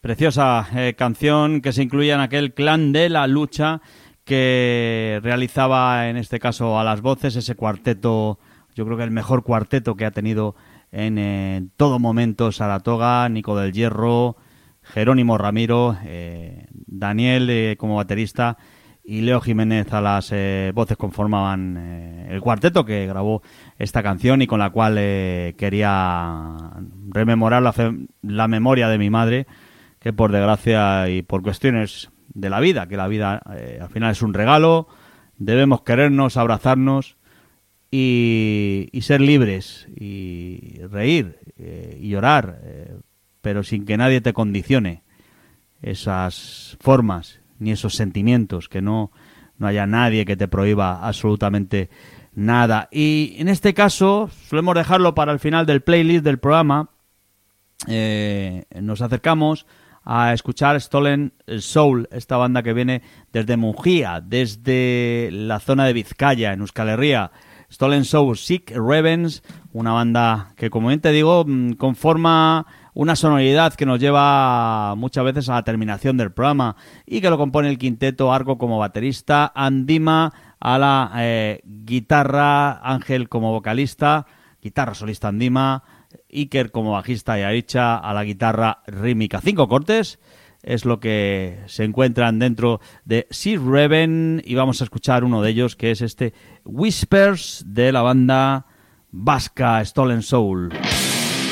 Preciosa canción que se incluía en aquel Clan de la Lucha que realizaba en este caso a las voces ese cuarteto, yo creo que el mejor cuarteto que ha tenido en todo momento Saratoga, Nico del Hierro, Jerónimo Ramiro, Daniel como baterista y Leo Jiménez a las voces conformaban el cuarteto que grabó esta canción y con la cual quería rememorar la memoria de mi madre, que por desgracia y por cuestiones de la vida, que la vida al final es un regalo, debemos querernos, abrazarnos y ser libres y reír y llorar, pero sin que nadie te condicione esas formas ni esos sentimientos, que no haya nadie que te prohíba absolutamente nada. Y en este caso solemos dejarlo para el final del playlist del programa. Nos acercamos a escuchar Stolen Soul, esta banda que viene desde Mujía, desde la zona de Vizcaya, en Euskal Herria. Stolen Soul, Sick Ravens, una banda que, como bien te digo, conforma una sonoridad que nos lleva muchas veces a la terminación del programa y que lo compone el quinteto Argo como baterista, Andima a la guitarra, Ángel como vocalista, guitarra solista Andima, Iker como bajista y Aricha a la guitarra rítmica. 5 cortes es lo que se encuentran dentro de Sick Raven y vamos a escuchar uno de ellos, que es este Whispers de la banda vasca Stolen Soul.